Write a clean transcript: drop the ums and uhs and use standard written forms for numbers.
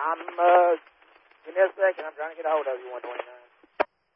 give me a second. I'm trying to get a hold of you, 129.